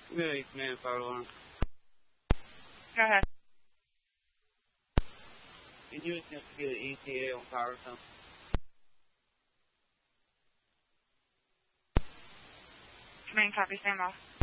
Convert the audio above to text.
Really, command fire alarm. Go ahead. Can you attempt to get an ETA on power or something? Command copy, stand off.